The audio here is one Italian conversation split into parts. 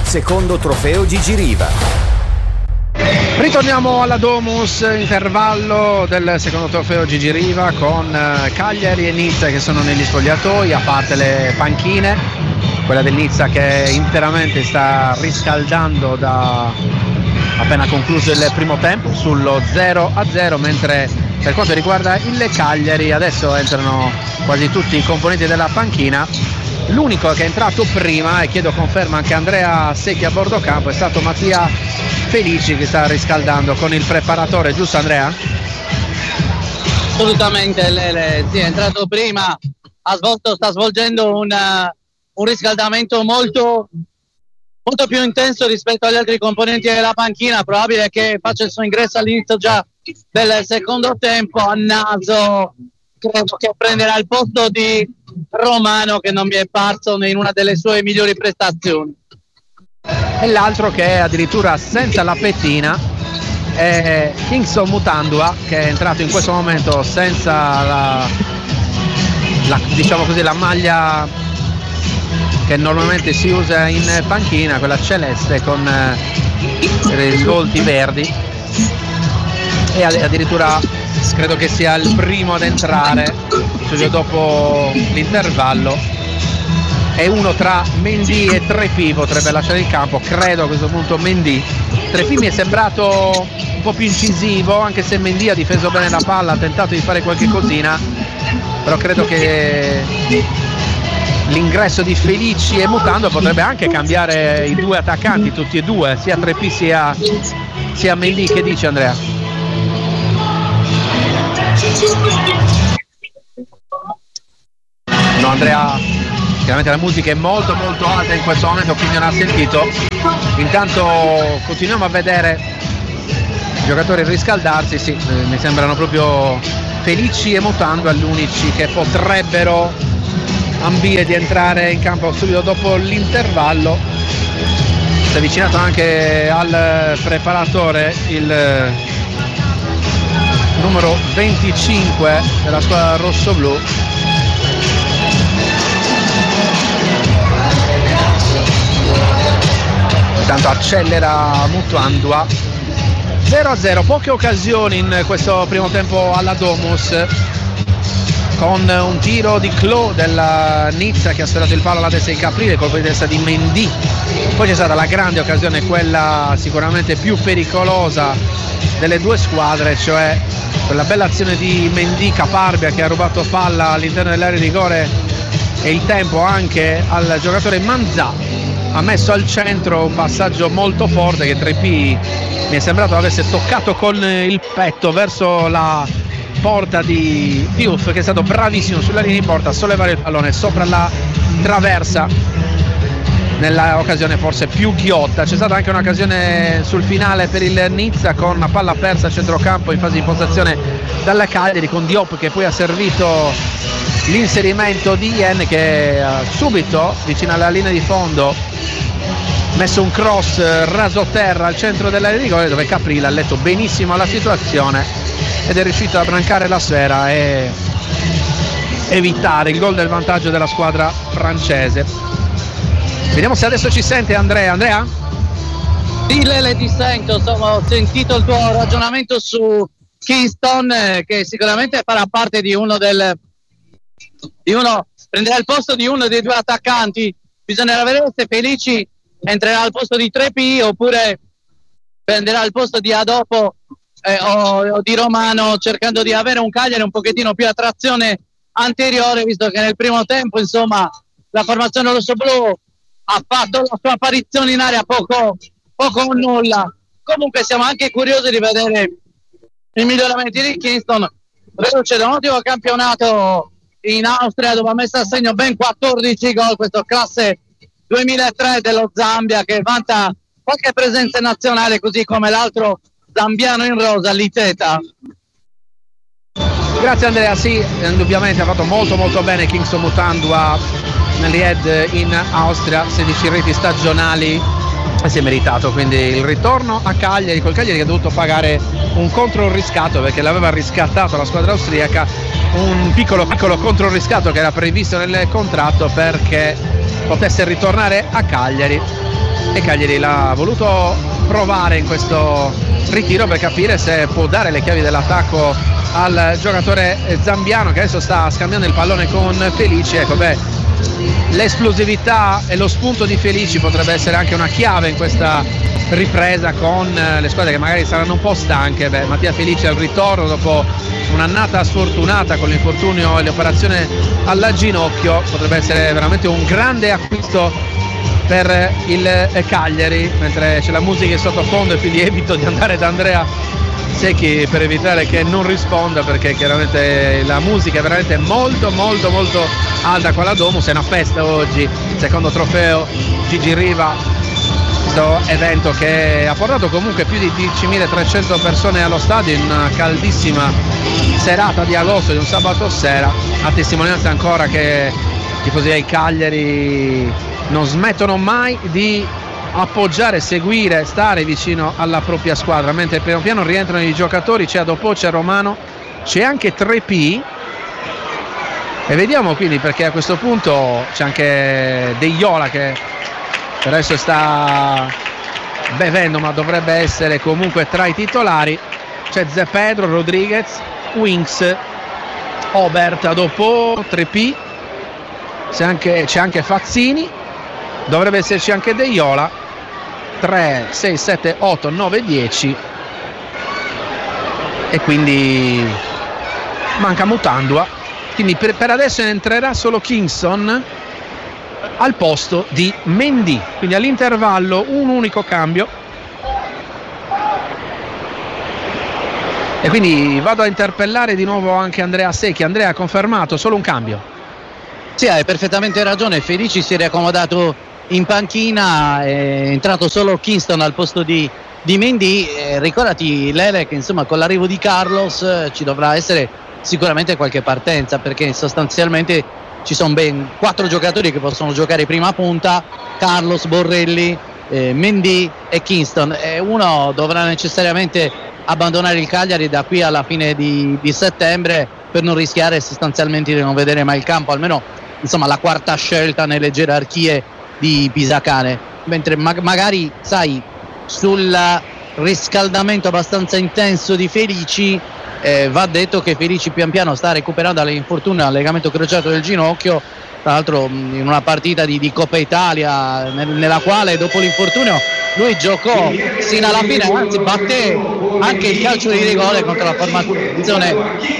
secondo trofeo Gigi Riva. Ritorniamo alla Domus, intervallo del secondo trofeo Gigi Riva con Cagliari e Nizza che sono negli spogliatoi, a parte le panchine, quella del Nizza che interamente sta riscaldando da appena concluso il primo tempo sullo 0-0, mentre per quanto riguarda il Cagliari adesso entrano quasi tutti i componenti della panchina. L'unico che è entrato prima, e chiedo conferma anche Andrea Secchi a bordo campo, è stato Mattia Felici che sta riscaldando con il preparatore, giusto Andrea? Assolutamente Lele, sì, è entrato prima, sta svolgendo un riscaldamento molto più intenso rispetto agli altri componenti della panchina. Probabile che faccia il suo ingresso all'inizio già del secondo tempo. A naso credo che prenderà il posto di Romano, che non mi è parso in una delle sue migliori prestazioni. E l'altro che è addirittura senza la pettina è Kingston Mutandua, che è entrato in questo momento senza diciamo così, la maglia che normalmente si usa in panchina, quella celeste con risvolti verdi, e addirittura credo che sia il primo ad entrare subito dopo l'intervallo. È uno tra Mendy e Trepì, potrebbe lasciare il campo, credo a questo punto Mendy. Trepì mi è sembrato un po' più incisivo, anche se Mendy ha difeso bene la palla, ha tentato di fare qualche cosina, però credo che l'ingresso di Felici e Mutando potrebbe anche cambiare i due attaccanti, tutti e due, sia Trepì sia Mendy. Che dice Andrea? No, Andrea, chiaramente la musica è molto alta in questo momento, quindi non ha sentito. Intanto continuiamo a vedere i giocatori riscaldarsi. Sì, mi sembrano proprio Felici e Mutando gli unici che potrebbero ambire di entrare in campo subito dopo l'intervallo. Si è avvicinato anche al preparatore il numero 25 della squadra rossoblu. Intanto accelera Mutandua. 0-0, poche occasioni in questo primo tempo alla Domus, con un tiro di Clos della Nizza che ha sfiorato il palo alla destra di Caprile, colpo di testa di Mendy. Poi c'è stata la grande occasione, quella sicuramente più pericolosa delle due squadre, cioè quella bella azione di Mendy Caparbia che ha rubato palla all'interno dell'area di rigore e il tempo anche al giocatore Manzà. Ha messo al centro un passaggio molto forte che Trepì mi è sembrato avesse toccato con il petto verso la porta di Diouf, che è stato bravissimo sulla linea di porta a sollevare il pallone sopra la traversa nella occasione forse più ghiotta. C'è stata anche un'occasione sul finale per il Nizza con una palla persa a centrocampo in fase di impostazione dalla Cagliari, con Diop che poi ha servito l'inserimento di Ien, che subito vicino alla linea di fondo messo un cross raso terra al centro dell'area di rigore, dove Caprile ha letto benissimo la situazione ed è riuscito a brancare la sfera e evitare il gol del vantaggio della squadra francese. Vediamo se adesso ci sente Andrea. Sì Lele, ti sento, insomma, ho sentito il tuo ragionamento su Kingston, che sicuramente farà parte prenderà il posto di uno dei due attaccanti. Bisognerà vedere se Felici entrerà al posto di Trepì oppure prenderà il posto di Adopo o di Romano, cercando di avere un Cagliari un pochettino più a trazione anteriore, visto che nel primo tempo insomma la formazione rossoblu ha fatto la sua apparizione in area poco o nulla. Comunque siamo anche curiosi di vedere i miglioramenti di Kingston, reduce da un ottimo campionato in Austria, dove ha messo a segno ben 14 gol, questo classe 2003 dello Zambia, che vanta qualche presenza nazionale, così come l'altro zambiano in rosa, Liteta. Grazie Andrea, sì, indubbiamente ha fatto molto bene Kingston Mutandua nell'Ed in Austria, 16 reti stagionali e si è meritato quindi il ritorno a Cagliari, col Cagliari che ha dovuto pagare un controriscatto perché l'aveva riscattato la squadra austriaca, un piccolo controriscatto che era previsto nel contratto perché potesse ritornare a Cagliari. e Cagliari l'ha voluto provare in questo ritiro per capire se può dare le chiavi dell'attacco al giocatore zambiano, che adesso sta scambiando il pallone con Felici. Ecco, l'esplosività e lo spunto di Felici potrebbe essere anche una chiave in questa ripresa con le squadre che magari saranno un po' stanche. Mattia Felici al ritorno dopo un'annata sfortunata con l'infortunio e l'operazione al ginocchio, potrebbe essere veramente un grande acquisto per il Cagliari, mentre c'è la musica in sottofondo e quindi evito di andare da Andrea Secchi per evitare che non risponda, perché chiaramente la musica è veramente molto molto molto alta qua alla Domus. È una festa oggi, secondo trofeo Gigi Riva, questo evento che ha portato comunque più di 10.300 persone allo stadio in una caldissima serata di agosto, di un sabato sera, a testimonianza ancora che i tifosi del Cagliari non smettono mai di appoggiare, seguire, stare vicino alla propria squadra. Mentre piano piano rientrano i giocatori, c'è Adopo, c'è Romano, c'è anche 3P, e vediamo quindi, perché a questo punto c'è anche Deiola che per adesso sta bevendo ma dovrebbe essere comunque tra i titolari. C'è Zé Pedro, Rodriguez, Winks, Obert, Adopo, 3P, c'è anche Fazzini, dovrebbe esserci anche Deiola. 3, 6, 7, 8, 9, 10, e quindi manca Mutandua, quindi per adesso entrerà solo Kingston al posto di Mendy, quindi all'intervallo un unico cambio. E quindi vado a interpellare di nuovo anche Andrea Secchi. Andrea, ha confermato solo un cambio? Sì, hai perfettamente ragione, Felici si è riaccomodato in panchina, è entrato solo Kingston al posto di Mendy. Ricordati, Lele, che insomma con l'arrivo di Carlos ci dovrà essere sicuramente qualche partenza, perché sostanzialmente ci sono ben 4 giocatori che possono giocare prima punta: Carlos, Borrelli, Mendy e Kingston, e uno dovrà necessariamente abbandonare il Cagliari da qui alla fine di settembre per non rischiare sostanzialmente di non vedere mai il campo, almeno insomma la quarta scelta nelle gerarchie di Pisacane. Mentre magari, sai, sul riscaldamento abbastanza intenso di Felici, va detto che Felici pian piano sta recuperando dall'infortunio al legamento crociato del ginocchio, tra l'altro in una partita di Coppa Italia nella quale dopo l'infortunio lui giocò sino alla fine, anzi batté anche il calcio di rigore contro la formazione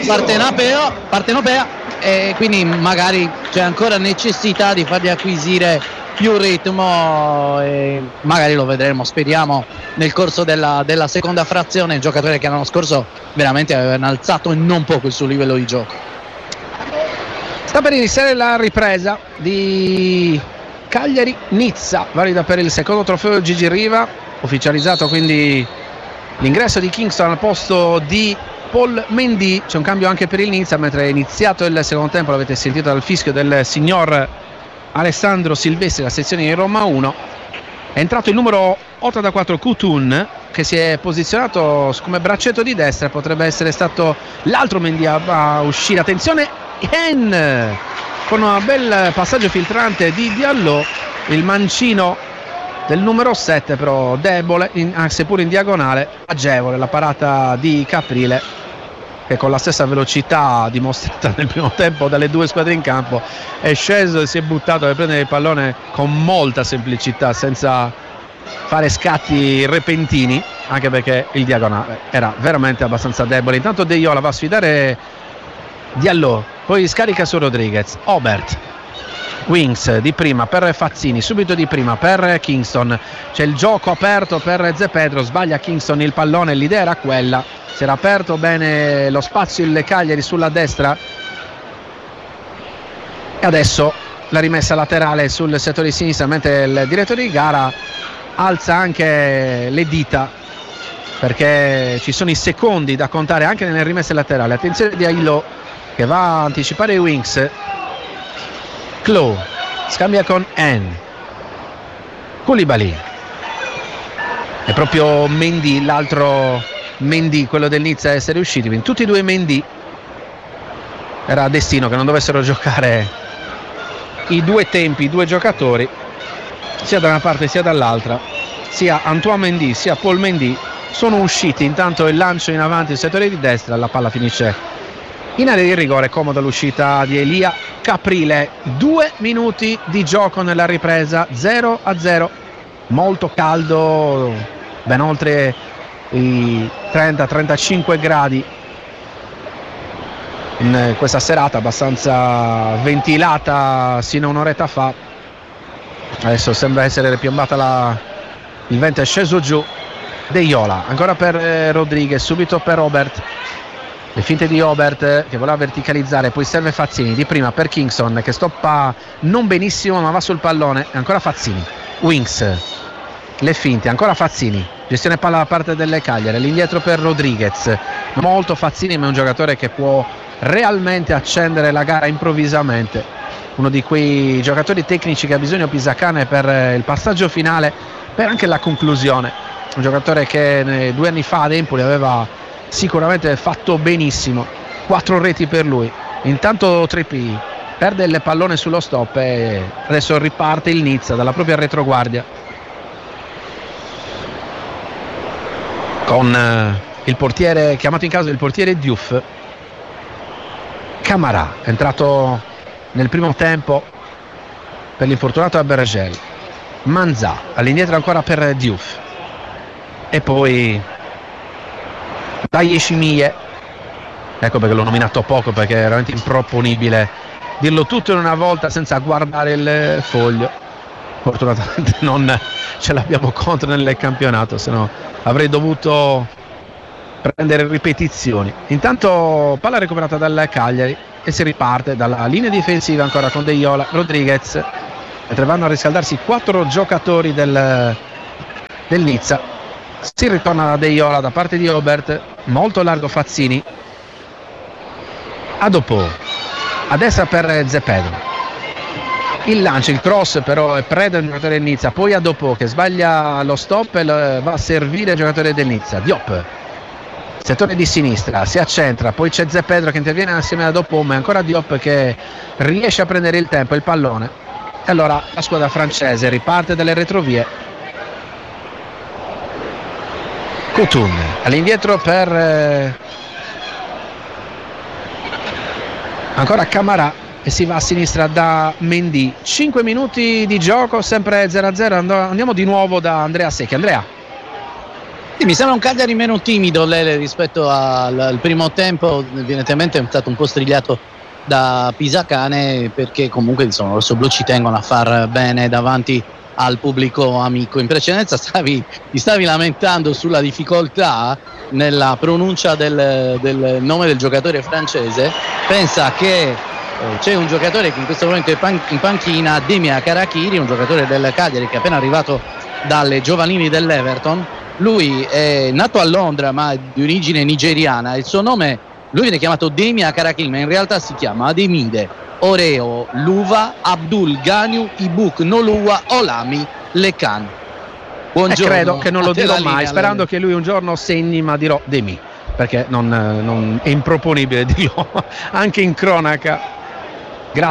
partenopea, e quindi magari c'è ancora necessità di fargli acquisire più ritmo, e magari lo vedremo, speriamo, nel corso della seconda frazione. Un giocatore che l'anno scorso veramente aveva innalzato non poco il suo livello di gioco. Sta per iniziare la ripresa di Cagliari-Nizza, valida per il secondo trofeo Gigi Riva, ufficializzato quindi l'ingresso di Kingston al posto di Paul Mendy. C'è un cambio anche per il Nizza, mentre è iniziato il secondo tempo, l'avete sentito dal fischio del signor Alessandro Silvestri, la sezione di Roma 1. È entrato il numero 84 Kutun, che si è posizionato come braccetto di destra, potrebbe essere stato l'altro Mendy a uscire. Attenzione, Hen con un bel passaggio filtrante di Diallo, il mancino del numero 7 però debole, seppur in diagonale. Agevole la parata di Caprile, che con la stessa velocità dimostrata nel primo tempo dalle due squadre in campo è sceso e si è buttato per prendere il pallone con molta semplicità, senza fare scatti repentini, anche perché il diagonale era veramente abbastanza debole. Intanto Deiola va a sfidare Diallo, poi scarica su Rodriguez. Obert, Wings di prima per Fazzini, subito di prima per Kingston, c'è il gioco aperto per Zé Pedro, sbaglia Kingston il pallone, l'idea era quella, si era aperto bene lo spazio il Cagliari sulla destra, e adesso la rimessa laterale sul settore di sinistra, mentre il direttore di gara alza anche le dita, perché ci sono i secondi da contare anche nelle rimesse laterali. Attenzione di Ailo che va a anticipare i Wings. Klo scambia con N. Koulibaly, è proprio Mendy, l'altro Mendy, quello del Nizza, a essere usciti. Quindi tutti e due Mendy, era destino che non dovessero giocare i due tempi, i due giocatori. sia da una parte sia dall'altra, sia Antoine Mendy sia Paul Mendy sono usciti. Intanto il lancio in avanti il settore di destra, la palla finisce in area di rigore. Comoda l'uscita di Elia Caprile. 2 minuti di gioco nella ripresa, 0-0, molto caldo, ben oltre i 30-35 gradi in questa serata abbastanza ventilata sino a un'oretta fa. Adesso sembra essere ripiombata il vento è sceso giù. De Iola ancora per Rodriguez, subito per Obert, le finte di Obert che voleva verticalizzare, poi serve Fazzini di prima per Kingston che stoppa non benissimo ma va sul pallone. Ancora Fazzini, Wings, le finte, ancora Fazzini, gestione palla da parte delle Cagliari, l'indietro per Rodriguez, molto Fazzini ma è un giocatore che può realmente accendere la gara improvvisamente, uno di quei giocatori tecnici che ha bisogno Pisacane per il passaggio finale, per anche la conclusione, un giocatore che 2 anni fa ad Empoli aveva sicuramente fatto benissimo, 4 reti per lui. Intanto Trippi perde il pallone sullo stop e adesso riparte il Nizza dalla propria retroguardia con il portiere chiamato in causa, il portiere Diouf. Camara è entrato nel primo tempo per l'infortunato Abergel. Manzà all'indietro ancora per Diouf e poi Dayeshimiye, ecco perché l'ho nominato poco, perché è veramente improponibile dirlo tutto in una volta senza guardare il foglio. Fortunatamente non ce l'abbiamo contro nel campionato, se no avrei dovuto prendere ripetizioni. Intanto palla recuperata dal Cagliari e si riparte dalla linea difensiva ancora con De Iola, Rodriguez, mentre vanno a riscaldarsi 4 giocatori del Nizza. Si ritorna da De Iola da parte di Obert, molto largo Fazzini, a dopo a destra per Zepedro, il lancio, il cross però è preda del giocatore del Nizza, poi a dopo che sbaglia lo stop e va a servire il giocatore del Nizza. Diop, settore di sinistra, si accentra, poi c'è Zepedro che interviene assieme a dopo, ma è ancora Diop che riesce a prendere il tempo, il pallone, e allora la squadra francese riparte dalle retrovie. Coutoun all'indietro per ancora Camara e si va a sinistra da Mendy. 5 minuti di gioco, sempre 0-0. Andiamo di nuovo da Andrea Secchi. Andrea, sì, mi sembra un Cagliari meno timido Lele rispetto al primo tempo, evidentemente è stato un po' strigliato da Pisacane, perché comunque insomma i rossoblù ci tengono a far bene davanti al pubblico amico. In precedenza ti stavi lamentando sulla difficoltà nella pronuncia del nome del giocatore francese. Pensa che c'è un giocatore che in questo momento è in panchina, Demia Karakiri, un giocatore del Cagliari che è appena arrivato dalle giovanili dell'Everton. Lui è nato a Londra ma di origine nigeriana, il suo nome, lui viene chiamato Demia Karakiri ma in realtà si chiama Ademide Oreo Luva Abdul Ganiu Ibuk Noluwa Olami Lekan. Buongiorno. Credo che non lo dirò mai, sperando che lui un giorno segni, ma dirò Demi, perché non è improponibile dirlo anche in cronaca.